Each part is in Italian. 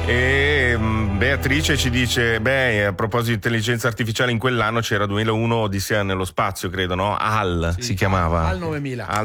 E Beatrice ci dice, a proposito di intelligenza artificiale, in quell'anno c'era 2001 Odissea nello spazio, credo, no? HAL si chiamava. HAL 9000. HAL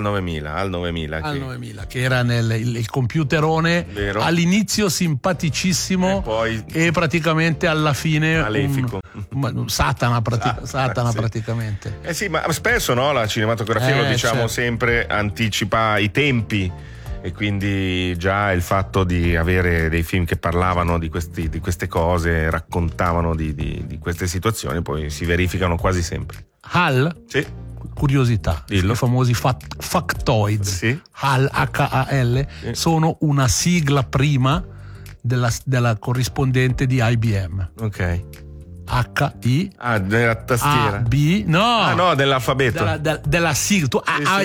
9000, che era il computerone, vero? All'inizio simpaticissimo e poi praticamente alla fine malefico. Satana praticamente. Sì, ma spesso, no, la cinematografia, lo diciamo certo, sempre, anticipa i tempi. E quindi già il fatto di avere dei film che parlavano di queste cose, raccontavano di queste situazioni, poi si verificano quasi sempre. HAL? Sì. Curiosità, Dillo. i famosi factoids. Sì. HAL, H-A-L, sì, sono una sigla prima della corrispondente di IBM. Ok. H-I della tastiera. A-B, no, dell'alfabeto. della sigla.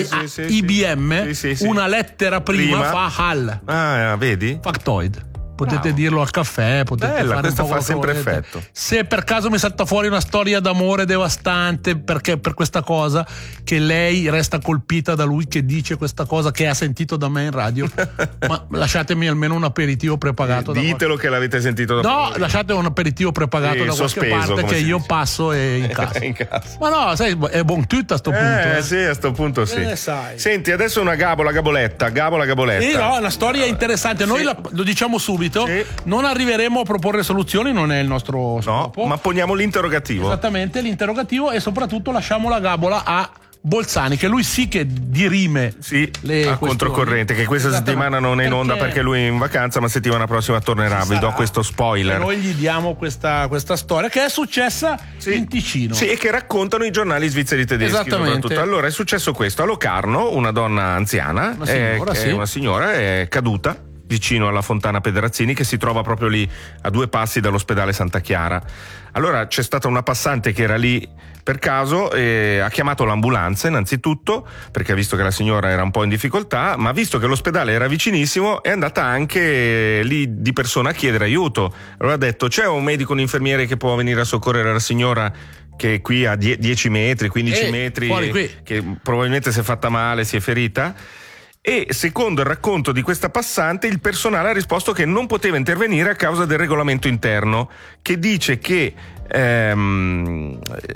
IBM, sì. una lettera prima fa HAL. Vedi? Factoid. Potete dirlo al caffè, potete Bella, fare un questa po' fa quello che sempre volete. effetto. Se per caso mi salta fuori una storia d'amore devastante perché per questa cosa, che lei resta colpita da lui che dice questa cosa che ha sentito da me in radio, ma lasciatemi almeno un aperitivo prepagato. Ditelo che l'avete sentito da No, lasciate un aperitivo prepagato da qualche sospeso, parte che io dice. passo e in casa. Ma no, sai, è buon tutto a sto punto. Sì, a sto punto sì. Sai. Senti, adesso una gaboletta. Sì, no, una storia interessante. Noi lo diciamo subito, non arriveremo a proporre soluzioni, non è il nostro scopo. No, ma poniamo l'interrogativo. Esattamente, l'interrogativo, e soprattutto lasciamo la gabola a Bolzani, che lui sì che dirime a controcorrente, che questa settimana non è in onda perché lui è in vacanza, ma settimana prossima tornerà. Vi do questo spoiler. E noi gli diamo questa storia che è successa in Ticino. Sì, e che raccontano i giornali svizzeri tedeschi. Esattamente. Soprattutto. Allora è successo questo a Locarno: una donna anziana, una signora è caduta vicino alla Fontana Pederazzini, che si trova proprio lì a 2 passi dall'ospedale Santa Chiara. Allora c'è stata una passante che era lì per caso e ha chiamato l'ambulanza innanzitutto, perché ha visto che la signora era un po' in difficoltà, ma visto che l'ospedale era vicinissimo è andata anche lì di persona a chiedere aiuto. Allora ha detto: c'è un medico, un infermiere che può venire a soccorrere la signora, che è qui a 10 metri, 15 metri, che probabilmente si è fatta male, si è ferita. E secondo il racconto di questa passante, il personale ha risposto che non poteva intervenire a causa del regolamento interno, che dice che non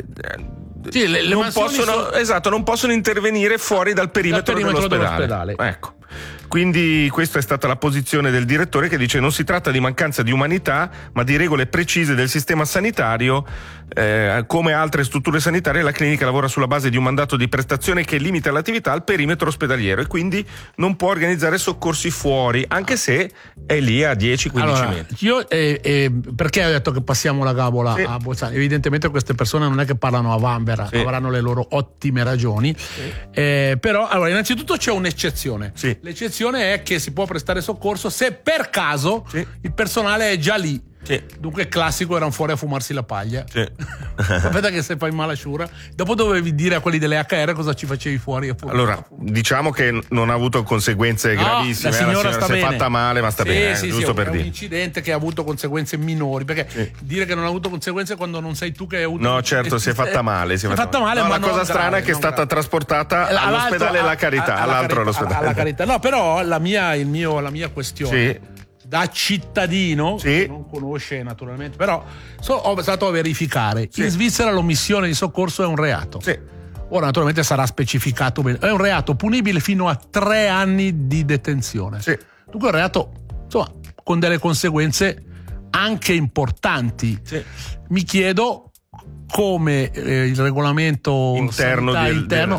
possono intervenire fuori dal perimetro dell'ospedale. Ecco. Quindi questa è stata la posizione del direttore, che dice: non si tratta di mancanza di umanità, ma di regole precise del sistema sanitario. Come altre strutture sanitarie, la clinica lavora sulla base di un mandato di prestazione che limita l'attività al perimetro ospedaliero e quindi non può organizzare soccorsi fuori, anche se è lì a 10-15 metri. Io perché ho detto che passiamo la gabola a Bolzani? Evidentemente queste persone non è che parlano a vanvera, avranno le loro ottime ragioni, però allora innanzitutto c'è un'eccezione. L'eccezione è che si può prestare soccorso se per caso il personale è già lì. Dunque classico, erano fuori a fumarsi la paglia. Aspetta che se fai malasciura, dopo dovevi dire a quelli delle HR cosa ci facevi fuori. Allora, diciamo che non ha avuto conseguenze gravissime. La signora si è fatta male, ma sta bene, giusto per dire. È un incidente che ha avuto conseguenze minori, perché dire che non ha avuto conseguenze quando non sei tu che hai avuto. No, certo, si è fatta male. Si è fatta male, no, ma la cosa strana è che è stata trasportata all'ospedale La Carità, all'altro all'ospedale. Alla Carità. No, però la mia questione da cittadino che non conosce naturalmente, però ho stato a verificare. In Svizzera l'omissione di soccorso è un reato. Ora naturalmente sarà specificato bene, è un reato punibile fino a 3 anni di detenzione. Dunque è un reato, insomma, con delle conseguenze anche importanti. Mi chiedo come il regolamento interno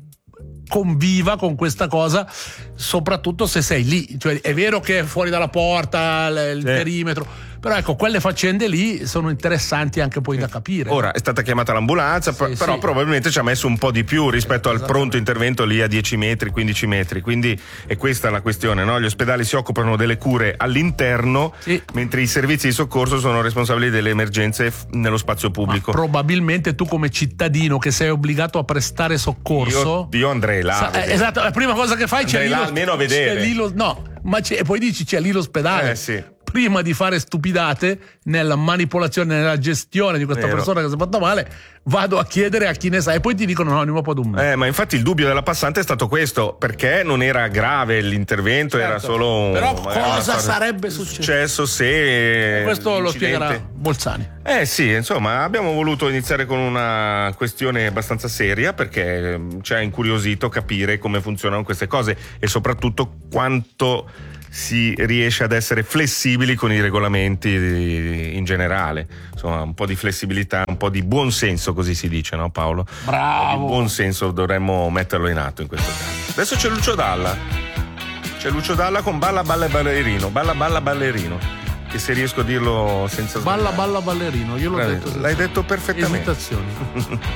conviva con questa cosa, soprattutto se sei lì. Cioè, è vero che è fuori dalla porta il perimetro, però ecco, quelle faccende lì sono interessanti anche poi da capire. Ora è stata chiamata l'ambulanza, però probabilmente ci ha messo un po' di più rispetto al pronto intervento lì a 10 metri, 15 metri, quindi è questa la questione, no? Gli ospedali si occupano delle cure all'interno, mentre i servizi di soccorso sono responsabili delle emergenze nello spazio pubblico. Ma probabilmente tu come cittadino che sei obbligato a prestare soccorso, io andrei là. Esatto, la prima cosa che fai c'è lì almeno a vedere. e poi dici c'è lì l'ospedale. prima di fare stupidate nella manipolazione, nella gestione di questa persona che si è fatta male, vado a chiedere a chi ne sa e poi ti dicono no, andiamo ad un mese. Ma infatti il dubbio della passante è stato questo, perché non era grave l'intervento, era solo però cosa sarebbe successo se questo lo spiegherà Bolzani. Sì, insomma, abbiamo voluto iniziare con una questione abbastanza seria perché ci ha incuriosito capire come funzionano queste cose e soprattutto quanto si riesce ad essere flessibili con i regolamenti in generale. Insomma, un po' di flessibilità, un po' di buon senso, così si dice, no Paolo? Bravo! Un po' di buon senso dovremmo metterlo in atto in questo caso. Adesso c'è Lucio Dalla. C'è Lucio Dalla con Balla Balla Ballerino. Balla Balla Ballerino. Che se riesco a dirlo senza sbagliare. Balla Balla Ballerino, io l'ho detto. L'hai detto perfettamente. Esitazioni.